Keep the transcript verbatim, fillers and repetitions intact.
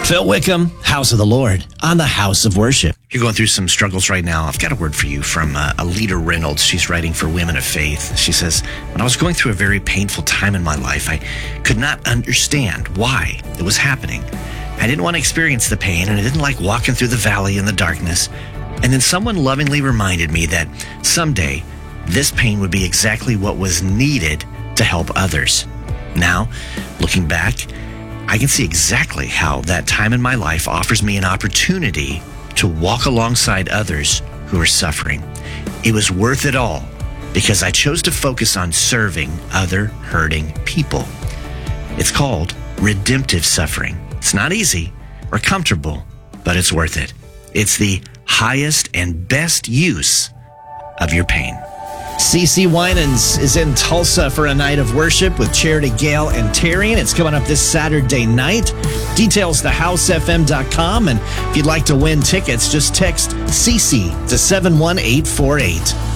Phil Wickham, House of the Lord, on the House of Worship. You're going through some struggles right now. I've got a word for you from uh, Alita Reynolds. She's writing for Women of Faith. She says, when I was going through a very painful time in my life, I could not understand why it was happening. I didn't want to experience the pain, and I didn't like walking through the valley in the darkness. And then someone lovingly reminded me that someday this pain would be exactly what was needed to help others. Now, looking back, I can see exactly how that time in my life offers me an opportunity to walk alongside others who are suffering. It was worth it all because I chose to focus on serving other hurting people. It's called redemptive suffering. It's not easy or comfortable, but it's worth it. It's the highest and best use of your pain. CeCe Winans is in Tulsa for a night of worship with Charity Gale and Terry, and it's coming up this Saturday night. Details to house f m dot com, and if you'd like to win tickets, just text CeCe to seven one eight four eight.